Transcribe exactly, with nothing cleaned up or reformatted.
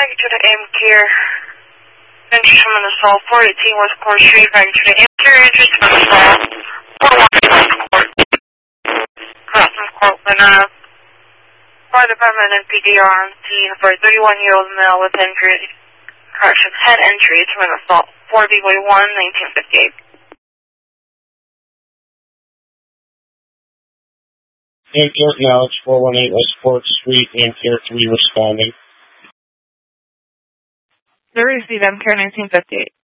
back to the M Care. Entry from an assault, four eighteen West Court Street, back to the M Care, entry from an assault, four one eight West Court. Crossing Courtland Ave. Fire Department and P D are on scene for a thirty-one-year-old male with injury, correction, head injuries from an assault, four B Y one, nineteen fifty-eight. M Care now, it's four one eight West Court Street, M Care three responding. They received M Care nineteen fifty-eight.